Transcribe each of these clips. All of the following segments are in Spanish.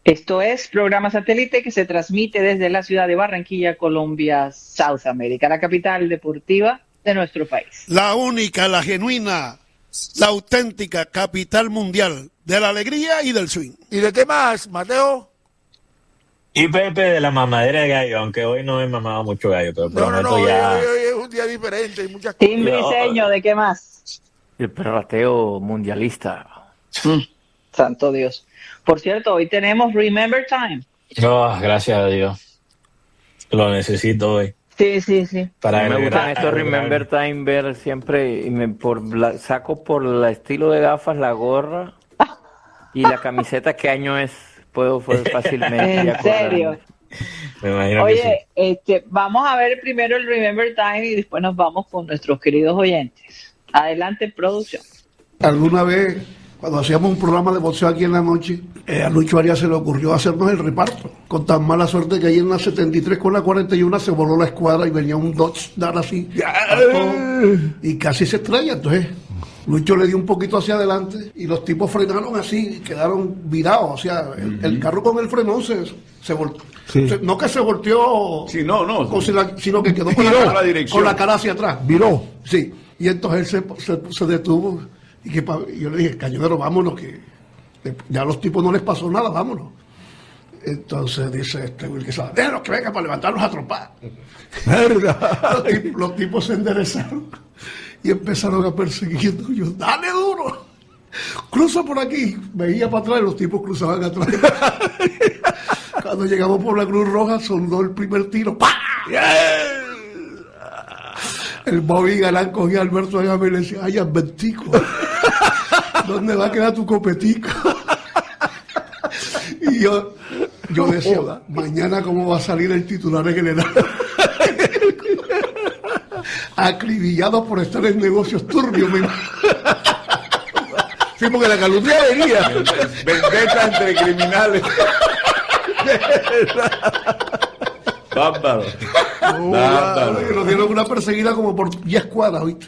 Esto es programa satélite que se transmite desde la ciudad de Barranquilla, Colombia, South America, la capital deportiva de nuestro país. La única, la genuina, la auténtica capital mundial de la alegría y del swing. ¿Y de qué más, Mateo? Y Pepe de la mamadera de gallo, aunque hoy no he mamado mucho gallo, pero prometo ya. Hoy es un día diferente, hay muchas cosas. Tim Briseño, ¿de qué más? El perrateo mundialista. Santo Dios. Por cierto, hoy tenemos Remember Time. Oh, gracias a Dios. Lo necesito hoy. Sí. Para me gustan estos Remember Time, ver siempre, saco por el estilo de gafas, la gorra y la camiseta, ¿qué año es? Puedo fácilmente. ¿En serio? Me imagino. Oye, que sí. Vamos a ver primero el Remember Time y después nos vamos con nuestros queridos oyentes. Adelante, producción. ¿Alguna vez, cuando hacíamos un programa de boxeo aquí en la noche, a Lucho Arias se le ocurrió hacernos el reparto? Con tan mala suerte que ahí en la 73 con la 41 se voló la escuadra y venía un Dodge Dart así, y casi se estrella. Entonces Lucho le dio un poquito hacia adelante y los tipos frenaron así, quedaron virados. O sea, el carro con el frenón se volteó. Sí. No que se volteó, sí, no. Sino que quedó con la cara hacia atrás. Viró. Sí, y entonces él se detuvo. Y yo le dije, cañonero, vámonos, que ya a los tipos no les pasó nada, vámonos. Entonces dice Will Quesada, déjanos que venga para levantarnos a trompar. Los tipos se enderezaron y empezaron a perseguirnos. Yo, dale duro, cruza por aquí. Veía para atrás y los tipos cruzaban atrás. Cuando llegamos por la Cruz Roja, sonó el primer tiro. ¡Pah! El Bobby Galán cogía a Alberto Agame y le decía, ay, Albertico, ¿dónde va a quedar tu copetico? Y yo decía, mañana cómo va a salir el titular en general. Acribillado por estar en negocios turbios. Sí, porque la calumnia venía. Vendetta entre criminales. Bárbaro. Nos dieron una perseguida como por 10 cuadras, ¿viste?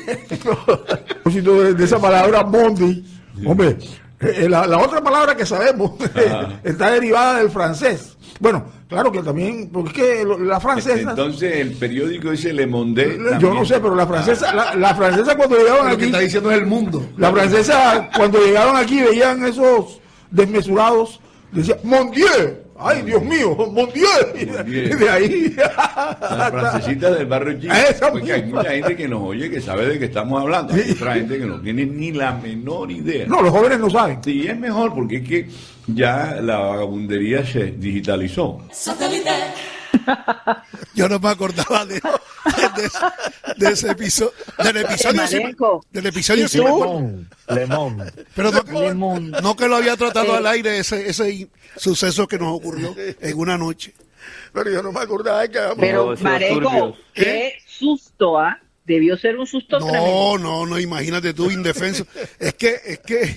De esa palabra Bondi, hombre, la otra palabra que sabemos está derivada del francés. Bueno, claro que también, porque la francesa. Entonces el periódico dice Le Monde. Yo no sé, pero la francesa cuando llegaban aquí. Lo que está diciendo es El Mundo. La francesa cuando llegaron aquí veían esos desmesurados, decían Mon Dieu. Ay, Dios mío, mon Dieu. De ahí. La francesita del barrio chico. Porque hay mucha gente que nos oye que sabe de qué estamos hablando. Hay otra gente que no tiene ni la menor idea. No, los jóvenes no saben. Sí, es mejor porque es que ya la vagabundería se digitalizó. Yo no me acordaba de ese episodio, del episodio Lemón. Pero no que lo había tratado al aire ese suceso que nos ocurrió en una noche. Pero yo no me acordaba que... Pero Mareco, qué susto, ¿ah? Debió ser un susto tremendo. No, imagínate tú, indefenso. Es que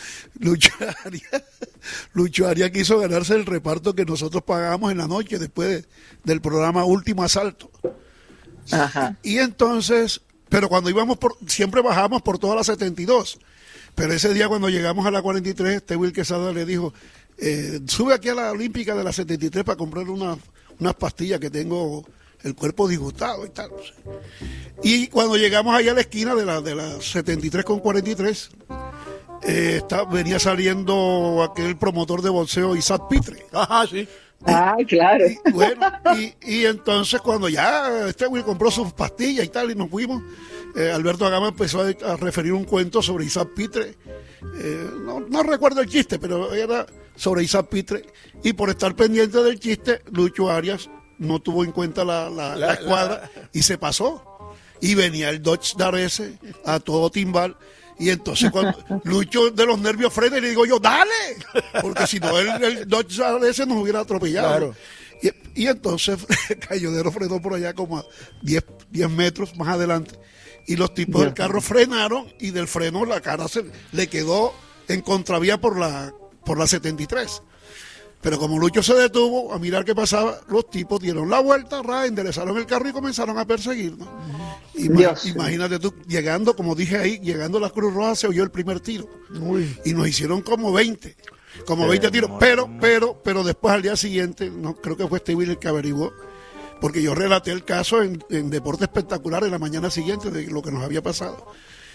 Lucho Arias quiso ganarse el reparto que nosotros pagamos en la noche después del programa Último Asalto. Ajá. Y entonces, pero cuando íbamos siempre bajábamos por toda la 72. Pero ese día cuando llegamos a la 43, Will Quesada le dijo, sube aquí a la Olímpica de la 73 para comprar unas pastillas que tengo el cuerpo disgustado y tal. Y cuando llegamos allá a la esquina de la 73 con 43, venía saliendo aquel promotor de boxeo, Isaac Pitre. Ajá, sí. Ay, claro. Y entonces cuando ya Will compró sus pastillas y tal, y nos fuimos, Alberto Agama empezó a referir un cuento sobre Isaac Pitre. No recuerdo el chiste, pero era sobre Isaac Pitre. Y por estar pendiente del chiste, Lucho Arias no tuvo en cuenta la escuadra y se pasó. Y venía el Dodge Dart ese a todo timbal. Y entonces cuando Lucho de los nervios frena y le digo yo, ¡dale! Porque si no, el Dodge Dart ese nos hubiera atropellado. Claro. Y entonces Cayonero frenó por allá como a 10 metros más adelante. Y los tipos del carro frenaron y del freno la cara le quedó en contravía por la 73. Pero como Lucho se detuvo a mirar qué pasaba, los tipos dieron la vuelta, enderezaron el carro y comenzaron a perseguirnos. Imagínate tú, llegando, como dije ahí, llegando a la Cruz Roja se oyó el primer tiro. Uy. Y nos hicieron como 20. como 20 tiros, pero después al día siguiente, no creo que fue Steve el que averiguó, porque yo relaté el caso en Deporte Espectacular en la mañana siguiente de lo que nos había pasado.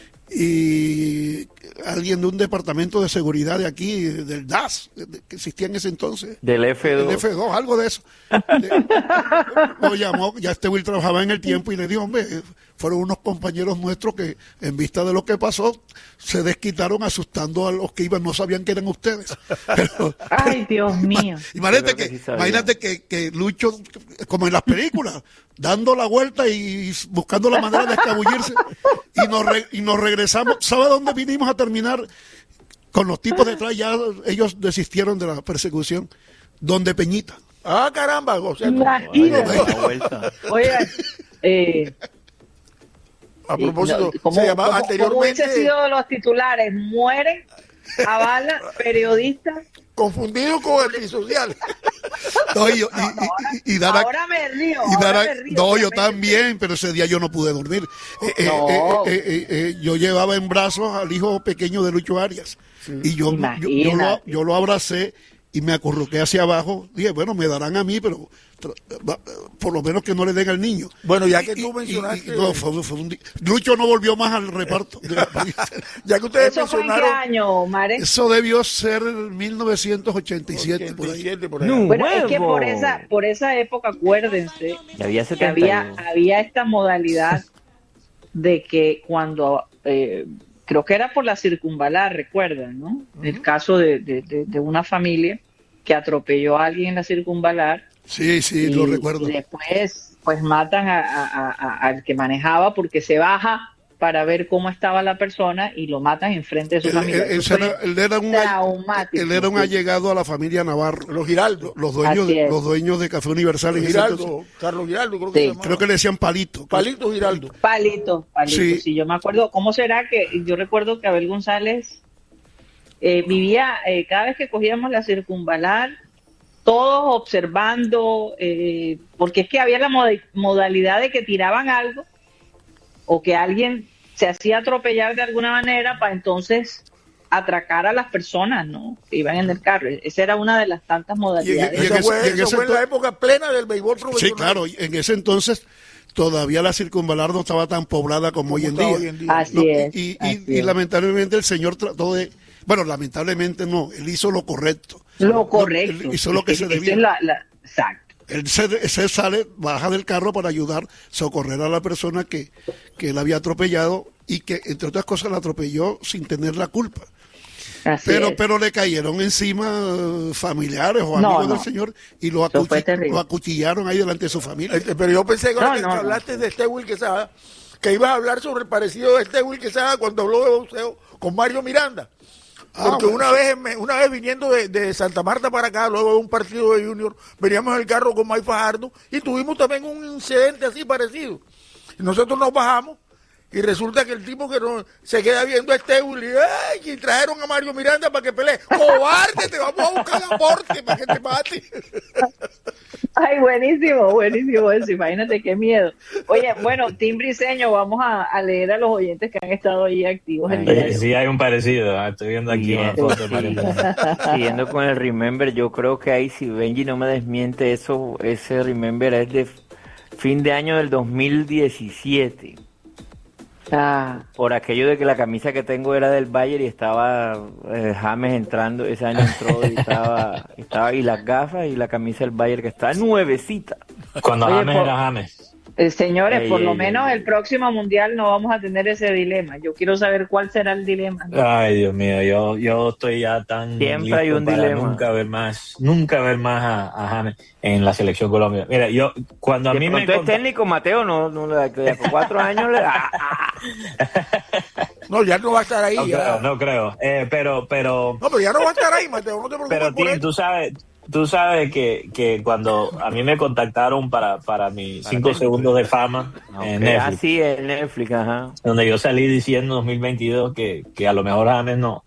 Y alguien de un departamento de seguridad de aquí, del DAS, que existía en ese entonces. Del F2. Del F2, algo de eso. Lo llamó, ya Will trabajaba en el tiempo y le dijo, hombre, fueron unos compañeros nuestros que en vista de lo que pasó, se desquitaron asustando a los que iban, no sabían que eran ustedes. Pero, ay, Dios mío. Imagínate que Lucho, como en las películas, dando la vuelta y buscando la manera de escabullirse, y nos regresamos. ¿Sabe dónde vinimos a terminar? Con los tipos detrás, ya ellos desistieron de la persecución. Donde Peñita. Ah, caramba, José. Oye, a propósito, se llamaba anteriormente. ¿Cómo hubiese sido los titulares? Mueren a bala periodistas. Confundido con antisocial. Ahora me río. No, yo también, pero ese día yo no pude dormir. Yo llevaba en brazos al hijo pequeño de Lucho Arias. Sí. Y yo lo abracé y me acurruqué hacia abajo. Dije, bueno, me darán a mí, pero por lo menos que no le den al niño. Bueno, ya que tú mencionaste... Lucho no volvió más al reparto. Ya que ustedes ¿Eso mencionaron... fue en qué año, Mare? Eso debió ser 1987, por ahí. Bueno, es que por esa época, acuérdense, que había esta modalidad de que cuando... creo que era por la circunvalar, recuerdan, ¿no? El caso de una familia que atropelló a alguien en la circunvalar. Sí, lo recuerdo. Y después, pues matan al que manejaba porque se baja para ver cómo estaba la persona y lo matan enfrente de su familia. Él era un allegado a la familia Navarro. Los Giraldo. Los dueños de Café Universal. Carlos Giraldo, creo que se llamaba. Creo que le decían Palito. Palito Giraldo. Palito. Sí, yo me acuerdo. ¿Cómo será que yo recuerdo que Abel González vivía, cada vez que cogíamos la circunvalar, todos observando, porque es que había la modalidad de que tiraban algo o que alguien se hacía atropellar de alguna manera para entonces atracar a las personas, ¿no? Que iban en el carro. Esa era una de las tantas modalidades. Eso fue en la época plena del béisbol profesional. Sí, claro. En ese entonces todavía la circunvalar no estaba tan poblada como hoy en día. Así es. Y lamentablemente el señor trató de... Bueno, lamentablemente no. Él hizo lo correcto. Él hizo lo que se debía. Exacto. Él se sale, baja del carro para ayudar, socorrer a la persona que él había atropellado y que, entre otras cosas, la atropelló sin tener la culpa. Pero le cayeron encima familiares o amigos del señor y lo acuchillaron ahí delante de su familia. Pero yo pensé que hablaste de Stewart Quesada, que ibas a hablar sobre el parecido de Stewart Quesada cuando habló de boxeo con Mario Miranda. Porque una vez viniendo de Santa Marta para acá, luego de un partido de Junior, veníamos en el carro con Mike Fajardo y tuvimos también un incidente así parecido. Y nosotros nos bajamos y resulta que el tipo que se queda viendo a Stewart y trajeron a Mario Miranda para que pelee. ¡Cobarde! Te vamos a buscar la porte para que te mate. Ay, buenísimo eso, imagínate qué miedo. Oye, bueno, Tim Briseño, vamos a leer a los oyentes que han estado ahí activos. Sí, hay un parecido, estoy viendo aquí una foto. Siguiendo con el Remember, yo creo que ahí, si Benji no me desmiente eso, ese Remember es de fin de año del 2017. Por aquello de que la camisa que tengo era del Bayern y estaba James entrando, ese año entró y estaba y las gafas y la camisa del Bayern que está nuevecita. Cuando James era James. Señores, por lo menos el próximo mundial no vamos a tener ese dilema. Yo quiero saber cuál será el dilema, ¿no? Ay, Dios mío, yo estoy ya tan siempre hay un para dilema. Nunca ver más a James en la selección Colombia. Mira, yo cuando a mí me es técnico Mateo, no por 4 años No, ya no va a estar ahí. No creo. Pero no, pero ya no va a estar ahí, Mateo, no te preocupes. Pero Tim, tú sabes que cuando a mí me contactaron para mis 5 segundos de fama en Netflix. Sí, en Netflix, ajá. Donde yo salí diciendo en 2022 que a lo mejor James no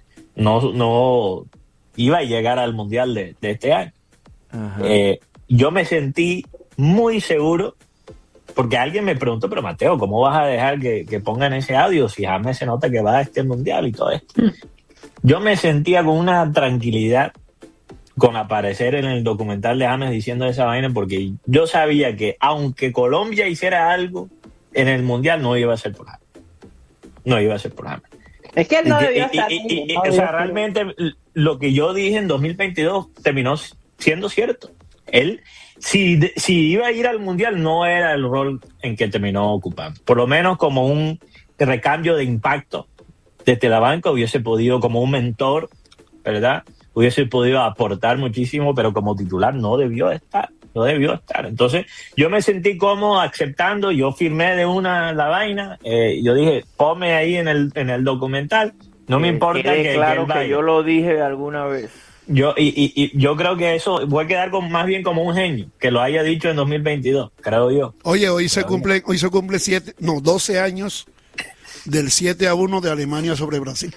iba a llegar al Mundial de este año. Yo me sentí muy seguro porque alguien me preguntó, pero Mateo, ¿cómo vas a dejar que pongan ese audio si James se nota que va a este Mundial y todo esto? yo me sentía con una tranquilidad con aparecer en el documental de James diciendo esa vaina, porque yo sabía que aunque Colombia hiciera algo en el Mundial, no iba a ser por James. No iba a ser por James. Es que él no debió estar. O sea, realmente lo que yo dije en 2022 terminó siendo cierto. Él, si iba a ir al Mundial, no era el rol en que terminó ocupando. Por lo menos como un recambio de impacto desde la banca hubiese podido, como un mentor, ¿verdad? Hubiese podido aportar muchísimo, pero como titular no debió estar. Entonces, yo me sentí cómodo aceptando, yo firmé de una la vaina, yo dije, ponme ahí en el documental, no me importa que claro que yo lo dije alguna vez. Yo creo que eso voy a quedar más bien como un genio, que lo haya dicho en 2022, creo yo. Oye, hoy se cumple 12 años del 7-1 de Alemania sobre Brasil.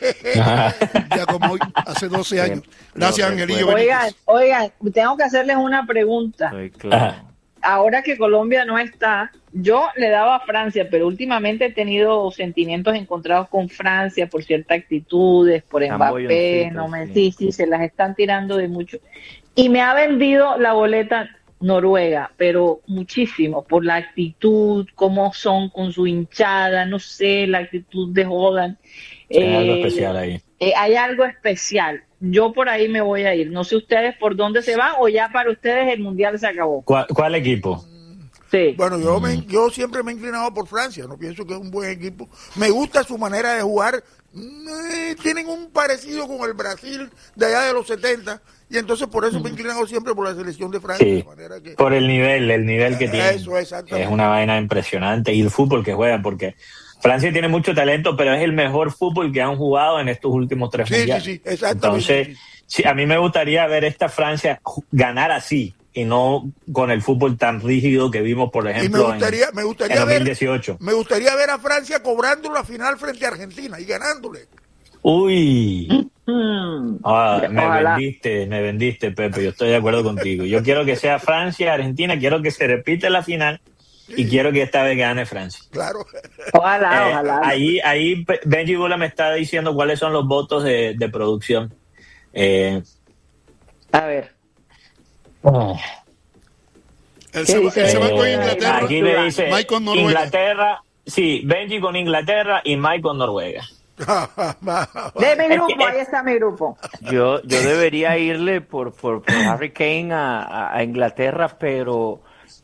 Ya como hoy, hace 12 años. Gracias, Angelillo. Oigan, tengo que hacerles una pregunta. Claro. Ahora que Colombia no está, yo le daba a Francia, pero últimamente he tenido sentimientos encontrados con Francia por ciertas actitudes, por Mbappé, sí, se las están tirando de mucho. Y me ha vendido la boleta Noruega, pero muchísimo, por la actitud, cómo son con su hinchada, no sé, la actitud de Hogan. Hay algo especial ahí. Hay algo especial. Yo por ahí me voy a ir. No sé ustedes por dónde se van o ya para ustedes el Mundial se acabó. ¿Cuál equipo? Sí. Bueno, yo siempre me he inclinado por Francia. No pienso que es un buen equipo. Me gusta su manera de jugar. Tienen un parecido con el Brasil de allá de los 70 y entonces por eso me he inclinado siempre por la selección de Francia. Sí, de manera que, por el nivel que tiene. Eso, exactamente. Es una vaina impresionante y el fútbol que juegan, porque Francia tiene mucho talento, pero es el mejor fútbol que han jugado en estos últimos 3 mundiales. Sí, exactamente. Entonces, sí, a mí me gustaría ver esta Francia ganar así y no con el fútbol tan rígido que vimos, por ejemplo, en 2018. Me gustaría ver a Francia cobrando la final frente a Argentina y ganándole. Uy, me vendiste, Pepe, yo estoy de acuerdo contigo. Yo quiero que sea Francia-Argentina, quiero que se repite la final. Y quiero que esta vez gane Francia. Claro. Ojalá. Ahí Benji Bula me está diciendo cuáles son los votos de producción. A ver. Él se va con Inglaterra. Aquí me dice Mike con Noruega. Inglaterra, sí, Benji con Inglaterra y Mike con Noruega. De mi grupo, ahí está mi grupo. Yo debería irle por Harry Kane a Inglaterra, pero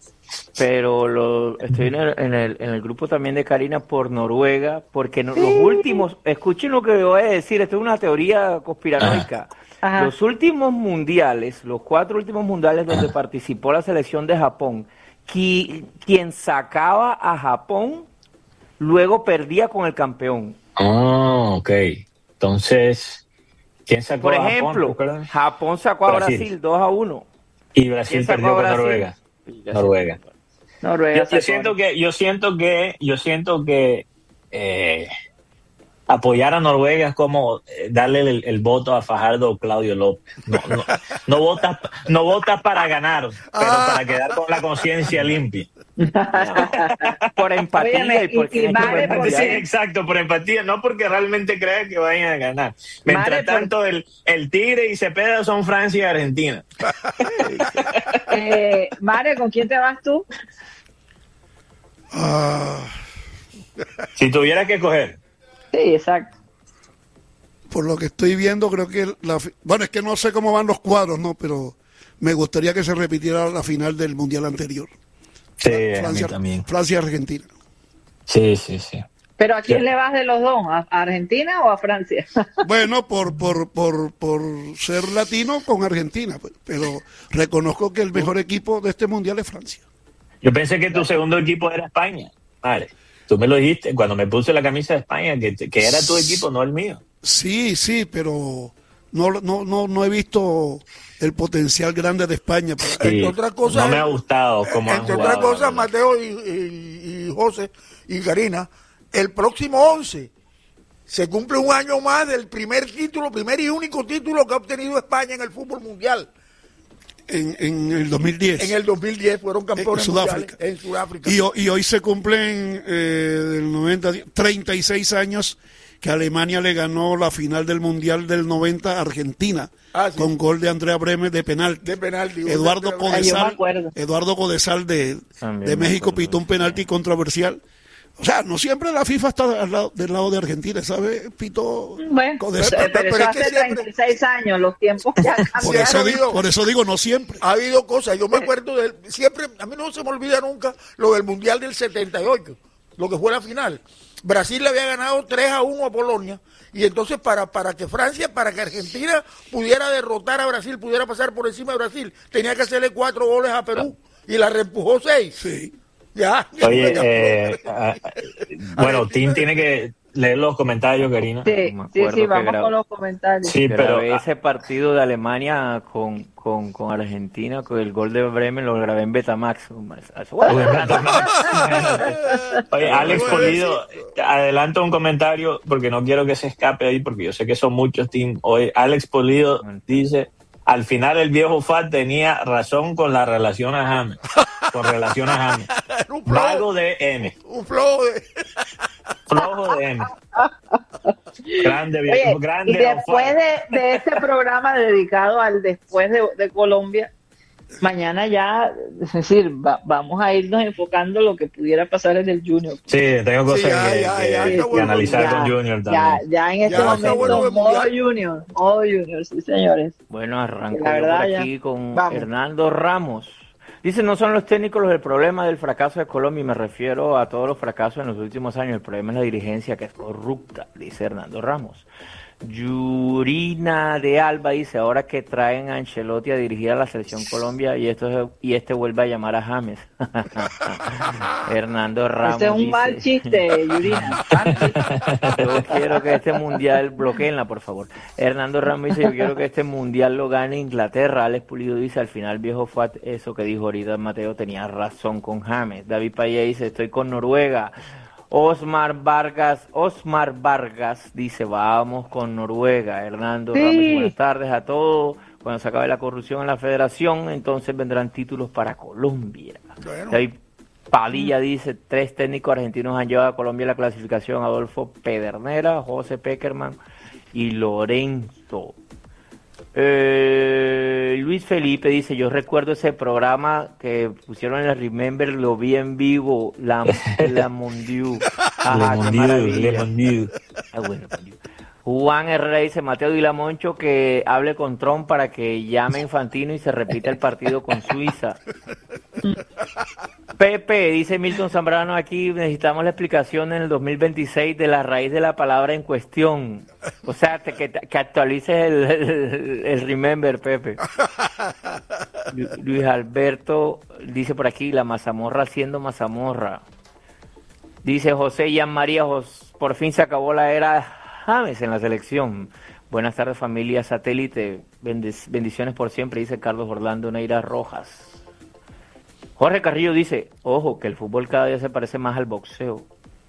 estoy en el grupo también de Karina por Noruega, porque los últimos, escuchen lo que voy a decir, esto es una teoría conspiranoica. Ajá. Los últimos mundiales, los 4 últimos mundiales donde participó la selección de Japón, quien sacaba a Japón, luego perdía con el campeón. Ok. Entonces, ¿quién sacó por a Japón? ejemplo, Japón sacó a Brasil 2-1. Y Brasil perdió con Noruega. Noruega. Yo siento que apoyar a Noruega es como darle el voto a Fajardo o Claudio López. No votas para ganar, pero para quedar con la conciencia limpia. Por empatía. Óyeme, y porque Sí, exacto, por empatía, no porque realmente creas que vayan a ganar. Mientras tanto, el Tigre y Cepeda son Francia y Argentina. Mare, ¿con quién te vas tú? Si tuvieras que escoger. Sí, exacto. Por lo que estoy viendo, creo que bueno, es que no sé cómo van los cuadros, ¿no? Pero me gustaría que se repitiera la final del Mundial anterior. Sí, Francia, a mí también. Francia-Argentina. Sí. ¿Pero a quién le vas de los dos? ¿A Argentina o a Francia? Bueno, por ser latino con Argentina, pues, pero reconozco que el mejor equipo de este Mundial es Francia. Yo pensé que tu segundo equipo era España. Vale. Tú me lo dijiste cuando me puse la camisa de España, que era tu equipo, no el mío. Sí, pero no he visto el potencial grande de España. Sí, entre otras cosas, no me ha gustado cómo han jugado. Entre otras cosas, Mateo y José y Karina, el próximo 11 se cumple un año más del primer y único título que ha obtenido España en el fútbol mundial. En el 2010. En el 2010 fueron campeones en Sudáfrica. Y hoy se cumplen del 90 36 años que Alemania le ganó la final del Mundial del 90 a Argentina, sí, con gol de Andrea Bremer de penal. Eduardo Codesal de México pitó un penalti controversial. O sea, no siempre la FIFA está del lado de Argentina, ¿sabes? Pito. Bueno, pero eso hace 36 años, los tiempos ya cambiaron. Por eso digo, no siempre. Ha habido cosas, yo me acuerdo siempre, a mí no se me olvida nunca lo del Mundial del 78, lo que fue la final. Brasil le había ganado 3-1 a Polonia, y entonces para que Argentina pudiera derrotar a Brasil, pudiera pasar por encima de Brasil, tenía que hacerle 4 goles a Perú, y la reempujó 6. Sí. Ya. Oye, bueno, Tim tiene que leer los comentarios, Karina. Sí, vamos con los comentarios. Sí, pero ese partido de Alemania con Argentina, con el gol de Bremen, lo grabé en Betamax. Oye, Alex Polido, adelanta un comentario porque no quiero que se escape ahí, porque yo sé que son muchos, Tim. Oye, Alex Polido dice: al final el viejo Fat tenía razón con la relación a James. Con relación a James. Vago de M. Un flojo de M. Grande, viejo. Oye, grande. Y después de este programa dedicado al después de Colombia, mañana ya, es decir, vamos a irnos enfocando lo que pudiera pasar en el Junior. Sí, tengo cosas que analizar con Junior también. Ya en este momento, modo Junior, sí, señores. Bueno, arranco por aquí con Hernando Ramos. Dice: no son los técnicos los del problema del fracaso de Colombia, y me refiero a todos los fracasos en los últimos años. El problema es la dirigencia, que es corrupta, dice Hernando Ramos. Yurina de Alba dice: ahora que traen a Ancelotti a dirigir a la selección Colombia y este vuelve a llamar a James. Hernando Ramos este es un mal chiste, Yurina. Yo quiero que este mundial, bloqueenla por favor. Hernando Ramos dice: yo quiero que este mundial lo gane Inglaterra. Alex Pulido dice: al final viejo fue eso que dijo ahorita Mateo, tenía razón con James. David Payé dice: estoy con Noruega. Osmar Vargas dice: vamos con Noruega. Hernando Ramos, buenas tardes a todos. Cuando se acabe la corrupción en la federación, entonces vendrán títulos para Colombia. Bueno. David Padilla dice: 3 técnicos argentinos han llevado a Colombia a la clasificación: Adolfo Pedernera, José Peckerman y Lorenzo. Luis Felipe dice: yo recuerdo ese programa que pusieron en la Remember, lo vi en vivo, la Mondiu. Bueno. Juan Herrera dice: Mateo Dilamoncho que hable con Trump para que llame a Infantino y se repita el partido con Suiza. Pepe, dice Milton Zambrano aquí: necesitamos la explicación en el 2026 de la raíz de la palabra en cuestión. O sea, que actualices el Remember, Pepe. Luis Alberto dice por aquí: la mazamorra siendo mazamorra. Dice José Yan María: por fin se acabó la era James en la selección. Buenas tardes, familia satélite. Bendiciones por siempre, dice Carlos Orlando Neira Rojas. Jorge Carrillo dice: ojo, que el fútbol cada día se parece más al boxeo.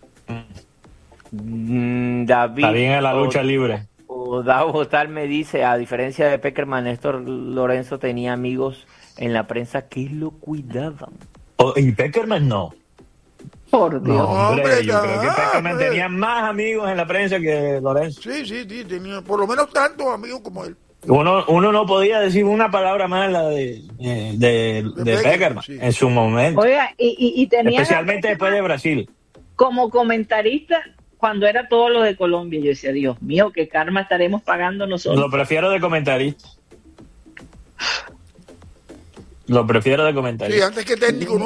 David está bien en la lucha libre. Davo Tal me dice: a diferencia de Peckerman, Néstor Lorenzo tenía amigos en la prensa que lo cuidaban. Y Peckerman no. Por Dios. No, hombre, yo creo que Peckerman tenía más amigos en la prensa que Lorenzo. Sí, tenía por lo menos tantos amigos como él. Uno no podía decir una palabra mala de Peckerman en su momento. Oiga, y tenía especialmente después de Brasil. Como comentarista, cuando era todo lo de Colombia, yo decía: Dios mío, qué karma estaremos pagando nosotros. Lo prefiero de comentarista. Sí, antes que técnico.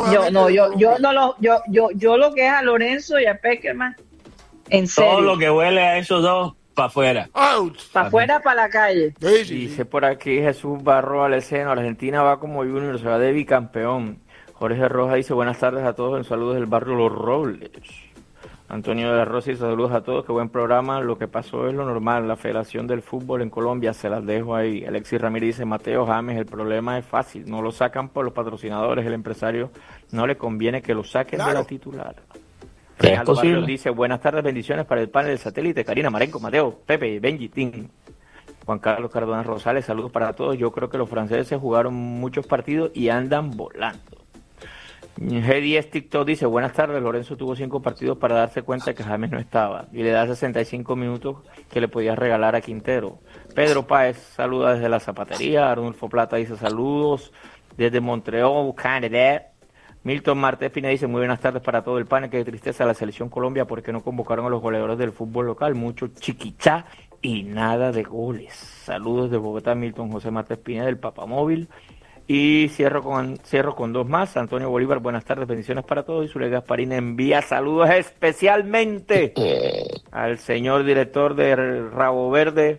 Yo lo que es a Lorenzo y a Peckerman, en serio. Todo lo que huele a esos dos, para afuera. Para afuera, para la calle. Sí. Dice por aquí Jesús Barro Aleceno: Argentina va como Junior, se va de bicampeón. Jorge Rojas dice: buenas tardes a todos, en saludos del barrio Los Robles. Antonio de la Rosa dice: saludos a todos, qué buen programa. Lo que pasó es lo normal, la Federación del Fútbol en Colombia, se las dejo ahí. Alexis Ramírez dice: Mateo James, el problema es fácil, no lo sacan por los patrocinadores, el empresario no le conviene que lo saquen de la titular. Reinaldo Barrios dice: buenas tardes, bendiciones para el panel del satélite, Karina, Marenco, Mateo, Pepe, Benji, Tim. Juan Carlos Cardona Rosales, saludos para todos. Yo creo que los franceses jugaron muchos partidos y andan volando. G10 TikTok dice, buenas tardes, Lorenzo tuvo 5 partidos para darse cuenta que James no estaba y le da 65 minutos que le podías regalar a Quintero. Pedro Páez saluda desde la zapatería. Arnulfo Plata dice saludos desde Montreal, Canadá. Milton Martés Pina dice muy buenas tardes para todo el panel, qué tristeza la selección Colombia porque no convocaron a los goleadores del fútbol local, mucho chiquichá y nada de goles. Saludos de Bogotá, Milton José Martés Pina del Papamóvil. Y cierro con 2 más. Antonio Bolívar, buenas tardes, bendiciones para todos. Y Zule Gasparín envía saludos especialmente al señor director de Rabo Verde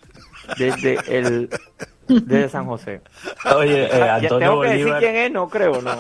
desde San José. Oye, Antonio tengo Bolívar. Que decir quién es, no creo, no.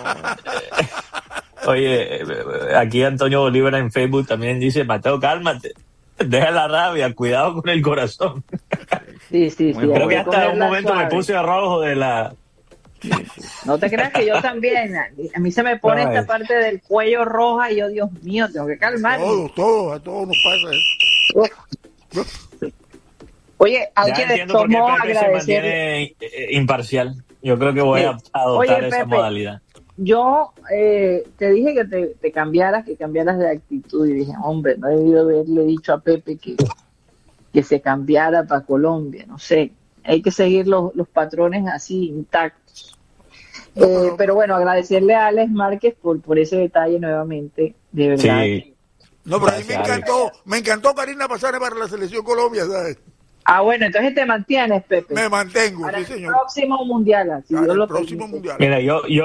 Oye, aquí Antonio Bolívar en Facebook también dice, Mateo, cálmate, deja la rabia, cuidado con el corazón. Sí. Creo que hasta un momento suave. Me puse rojo de la... No te creas que yo también, a mí se me pone esta parte del cuello roja y yo, Dios mío, tengo que calmar. A todos nos pasa eso. Oye, alguien tomó agradecer. Se mantiene imparcial. Yo creo que voy a adoptar esa modalidad. Yo te dije que te cambiaras, de actitud y dije, hombre, no he debido haberle dicho a Pepe que se cambiara para Colombia, no sé. Hay que seguir los patrones así intactos. Pero bueno, agradecerle a Alex Márquez por ese detalle nuevamente, de verdad. Sí. No, pero a mí me encantó Karina Pasare para la selección Colombia, ¿sabes? Bueno, entonces te mantienes, Pepe. Me mantengo, para sí, señor. El próximo mundial, así para Dios el próximo mundial. Mira,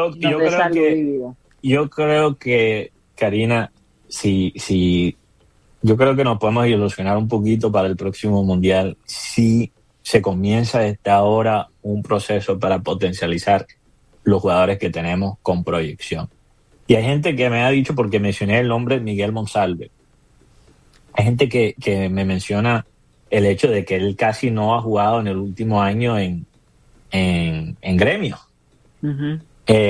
yo creo que Karina, si yo creo que nos podemos ilusionar un poquito para el próximo mundial si se comienza desde ahora un proceso para potencializar los jugadores que tenemos con proyección. Y hay gente que me ha dicho, porque mencioné el nombre de Miguel Monsalve, hay gente que me menciona el hecho de que él casi no ha jugado en el último año en gremio. Uh-huh.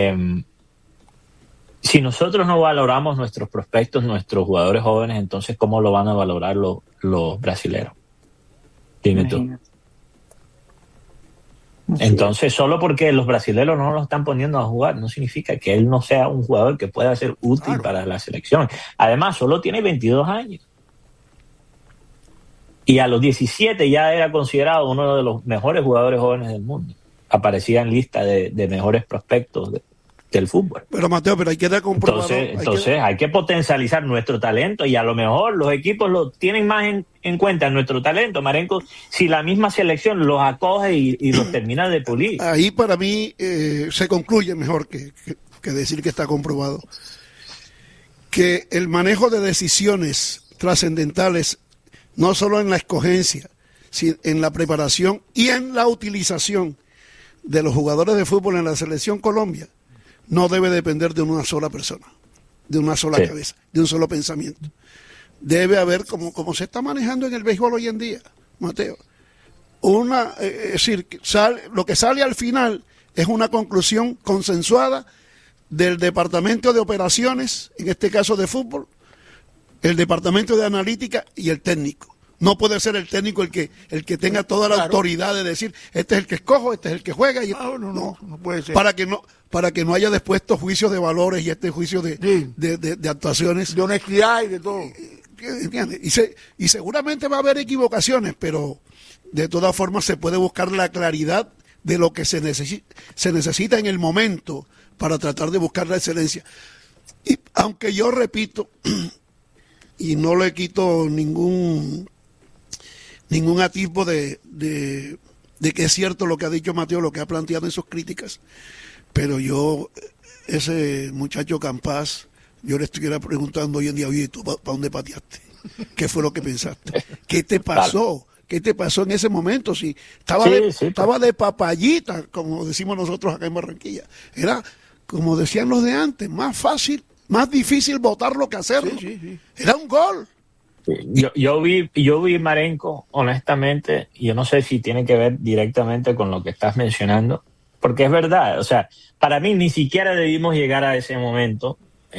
Si nosotros no valoramos nuestros prospectos, nuestros jugadores jóvenes, entonces ¿cómo lo van a valorar los brasileros? Dime tú. Entonces, solo porque los brasileños no lo están poniendo a jugar, no significa que él no sea un jugador que pueda ser útil para la selección. Además, solo tiene 22 años. Y a los 17 ya era considerado uno de los mejores jugadores jóvenes del mundo. Aparecía en lista de mejores prospectos del fútbol. Pero Mateo, hay que dar comprobado. Entonces hay que potencializar nuestro talento y a lo mejor los equipos lo tienen más en cuenta nuestro talento, Marenco, si la misma selección los acoge y los termina de pulir. Ahí para mí se concluye mejor que decir que está comprobado que el manejo de decisiones trascendentales, no solo en la escogencia, sino en la preparación y en la utilización de los jugadores de fútbol en la selección Colombia, no debe depender de una sola persona, de una sola cabeza, de un solo pensamiento. Debe haber, como se está manejando en el béisbol hoy en día, Mateo, es decir, lo que sale al final es una conclusión consensuada del departamento de operaciones, en este caso de fútbol, el departamento de analítica y el técnico. No puede ser el técnico el que tenga toda la autoridad de decir, este es el que escojo, este es el que juega. Y no puede ser. Para que no haya después estos juicios de valores y este juicio de actuaciones. De honestidad y de todo. Y seguramente va a haber equivocaciones, pero de todas formas se puede buscar la claridad de lo que se necesita en el momento para tratar de buscar la excelencia. Y aunque yo repito, y no le quito ningún atisbo de que es cierto lo que ha dicho Mateo, lo que ha planteado en sus críticas, pero yo, ese muchacho Campas, yo le estuviera preguntando hoy en día, oye, ¿tú para dónde pateaste? ¿Qué fue lo que pensaste? ¿Qué te pasó? ¿Qué te pasó en ese momento? Si estaba de papayita, como decimos nosotros acá en Barranquilla. Era, como decían los de antes, más fácil, más difícil votarlo que hacerlo. Sí. Era un gol. Yo vi Marenco, honestamente, y yo no sé si tiene que ver directamente con lo que estás mencionando, porque es verdad, o sea, para mí ni siquiera debimos llegar a ese momento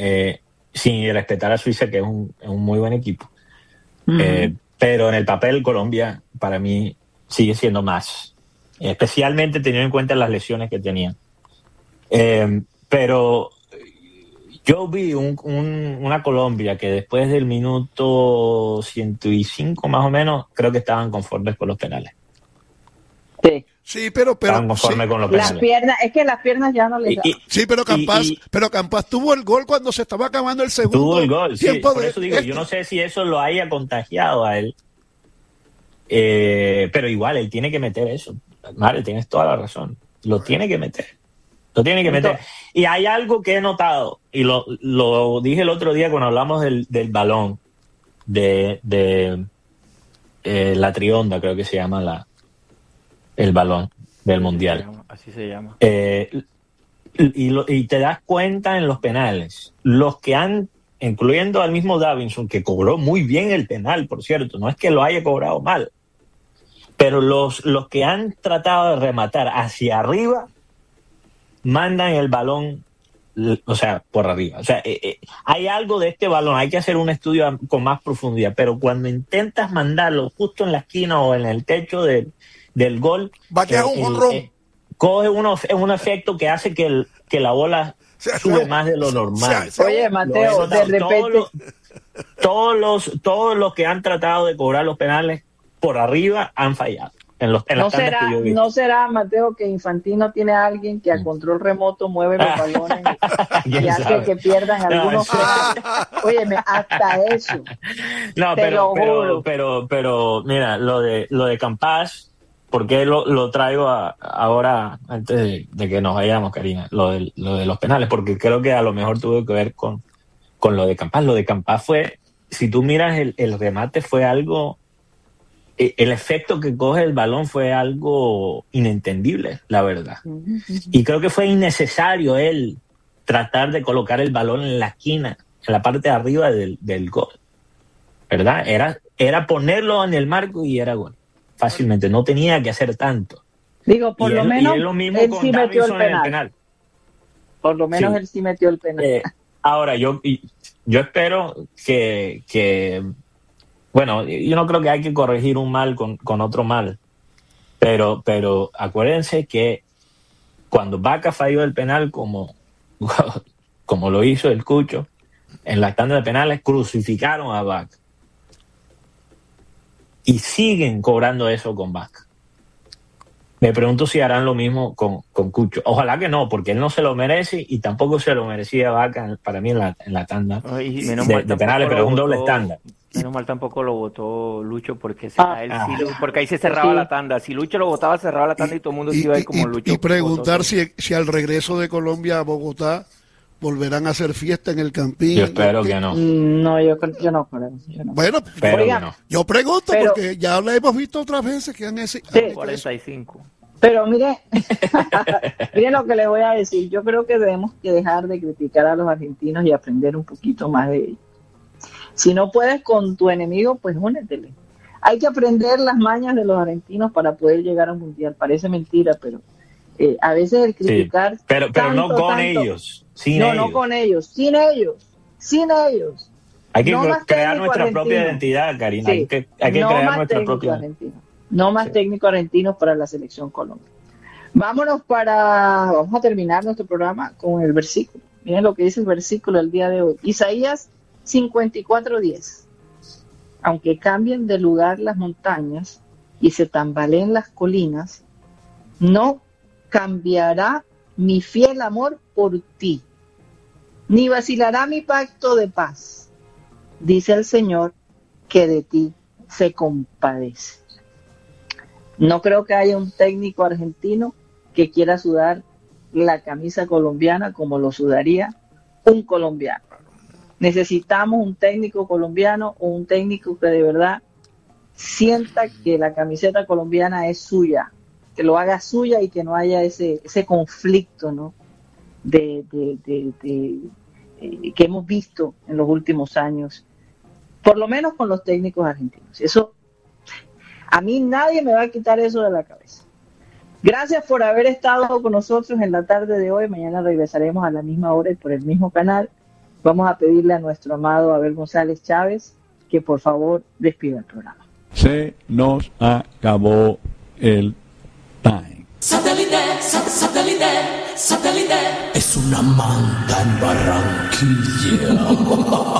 sin respetar a Suiza, que es un muy buen equipo. Uh-huh. Pero en el papel Colombia, para mí, sigue siendo más, especialmente teniendo en cuenta las lesiones que tenían. Pero Yo vi una Colombia que después del minuto 105 más o menos, creo que estaban conformes con los penales. Sí, pero estaban conformes con los penales. Las piernas, es que las piernas ya no le dan. Sí, pero Campas tuvo el gol cuando se estaba acabando el segundo. Tuvo el gol, sí. Por eso digo, yo no sé si eso lo haya contagiado a él. Pero igual, él tiene que meter eso. Vale, tienes toda la razón. Lo tiene que meter. Y hay algo que he notado, y lo dije el otro día cuando hablamos del balón, de la trionda, creo que se llama el balón del Mundial. Así se llama. Y te das cuenta en los penales, los que han, incluyendo al mismo Davinson, que cobró muy bien el penal, por cierto, no es que lo haya cobrado mal, pero los que han tratado de rematar hacia arriba, mandan el balón, o sea, por arriba. O sea, hay algo de este balón, hay que hacer un estudio con más profundidad, pero cuando intentas mandarlo justo en la esquina o en el techo del gol, batea un jonrón. Coge un efecto que hace que la bola sube más de lo normal. Oye, Mateo, de repente... Todos los que han tratado de cobrar los penales por arriba han fallado. ¿No será, Mateo, que Infantino tiene a alguien que a control remoto mueve los balones y hace que pierdan algunos? Óyeme, hasta eso. No, pero mira, lo de Campas, porque lo traigo ahora antes de que nos vayamos, Karina, lo de los penales, porque creo que a lo mejor tuvo que ver con lo de Campas. Lo de Campas fue, si tú miras el remate, fue algo... El efecto que coge el balón fue algo inentendible, la verdad. Y creo que fue innecesario él tratar de colocar el balón en la esquina, en la parte de arriba del gol. ¿Verdad? Era ponerlo en el marco y era gol. Fácilmente. No tenía que hacer tanto. Digo, por lo menos él sí metió el penal. Por lo menos él sí metió el penal. Ahora, yo espero que bueno, yo no creo que hay que corregir un mal con otro mal, pero acuérdense que cuando Vaca falló el penal como lo hizo el Cucho, en la tanda de penales crucificaron a Vaca. Y siguen cobrando eso con Vaca. Me pregunto si harán lo mismo con Cucho. Ojalá que no, porque él no se lo merece y tampoco se lo merecía Vaca para mí en la tanda de penales, pero es un doble estándar. Menos mal tampoco lo votó Lucho porque porque ahí se cerraba la tanda. Si Lucho lo votaba, cerraba la tanda y todo el mundo se iba a ir como Lucho. Y preguntar si al regreso de Colombia a Bogotá volverán a hacer fiesta en el Campín. Yo espero que no. No, yo no creo. Bueno, yo pregunto porque ya lo hemos visto otras veces que han hecho 45. Pero mire lo que les voy a decir. Yo creo que debemos que dejar de criticar a los argentinos y aprender un poquito más de ellos. Si no puedes con tu enemigo, pues únetele. Hay que aprender las mañas de los argentinos para poder llegar a un mundial. Parece mentira, pero a veces el criticar... Sí, pero no con ellos. No con ellos. Sin ellos. Hay que crear nuestra propia identidad, Karina. Sí. Hay que crear nuestra propia identidad. No más técnicos argentinos para la selección Colombia. Vamos a terminar nuestro programa con el versículo. Miren lo que dice el versículo del día de hoy. Isaías 54:10. Aunque cambien de lugar las montañas y se tambaleen las colinas, no cambiará mi fiel amor por ti, ni vacilará mi pacto de paz, dice el Señor, que de ti se compadece. No creo que haya un técnico argentino que quiera sudar la camisa colombiana como lo sudaría un colombiano. Necesitamos un técnico colombiano o un técnico que de verdad sienta que la camiseta colombiana es suya, que lo haga suya y que no haya ese conflicto, ¿no? que hemos visto en los últimos años, por lo menos con los técnicos argentinos. Eso, a mí nadie me va a quitar eso de la cabeza. Gracias por haber estado con nosotros en la tarde de hoy. Mañana regresaremos a la misma hora y por el mismo canal. Vamos a pedirle a nuestro amado Abel González Chávez que por favor despida el programa. Se nos acabó el time. Satélite es una manta en Barranquilla.